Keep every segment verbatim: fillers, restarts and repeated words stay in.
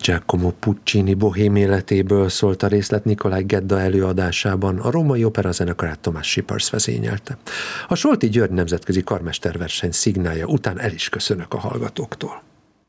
Giacomo Puccini bohém életéből szólt a részlet Nikolaj Gedda előadásában, a Római Operazenekarát Tomás Sipars vezényelte. A Solti György nemzetközi karmesterverseny szignálja után el is köszönök a hallgatóktól.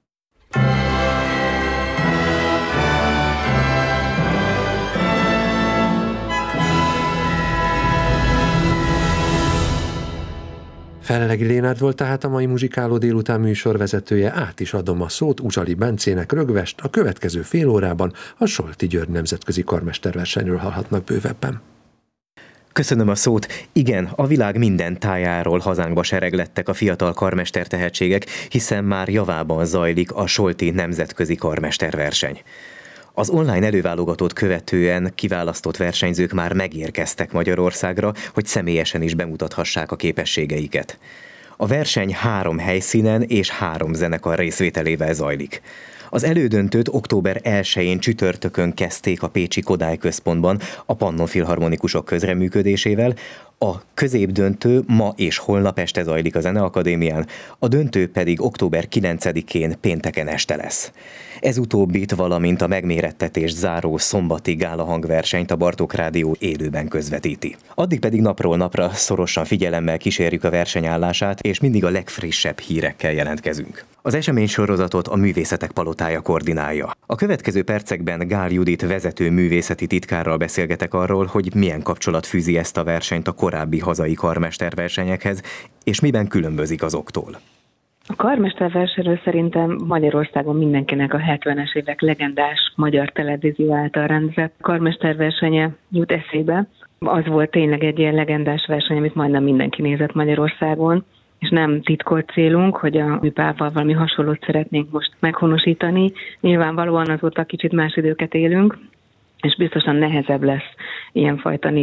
Fellegi Lénárd volt tehát a mai Muzsikáló délután műsorvezetője, át is adom a szót Uzsali Bencének. Rögvest a következő fél órában a Solti György nemzetközi karmesterversenyről hallhatnak bővebben. Köszönöm a szót. Igen, a világ minden tájáról hazánkba sereglettek a fiatal karmester tehetségek, hiszen már javában zajlik a Solti nemzetközi karmesterverseny. Az online előválogatót követően kiválasztott versenyzők már megérkeztek Magyarországra, hogy személyesen is bemutathassák a képességeiket. A verseny három helyszínen és három zenekar részvételével zajlik. Az elődöntőt október elsején csütörtökön kezdték a pécsi Kodály Központban a Pannon Filharmonikusok közreműködésével, a középdöntő ma és holnap este zajlik a Zeneakadémián, a döntő pedig október kilencedikén pénteken este lesz. Ez utóbbit, valamint a megmérettetést záró szombati gála hangversenyt a Bartók Rádió élőben közvetíti. Addig pedig napról napra szorosan figyelemmel kísérjük a versenyállását, és mindig a legfrissebb hírekkel jelentkezünk. Az eseménysorozatot a Művészetek Palotája koordinálja. A következő percekben Gál Judit vezető művészeti titkárral beszélgetek arról, hogy milyen kapcsolat fűzi ezt a versenyt a korábbi hazai karmesterversenyekhez, és miben különbözik azoktól. A karmesterversenyről szerintem Magyarországon mindenkinek a hetvenes évek legendás magyar televízió által rendezett karmesterversenye jut eszébe. Az volt tényleg egy ilyen legendás verseny, amit majdnem mindenki nézett Magyarországon, és nem titkolt célunk, hogy a műpával valami hasonlót szeretnénk most meghonosítani. Nyilvánvalóan azóta kicsit más időket élünk, és biztosan nehezebb lesz ilyenfajta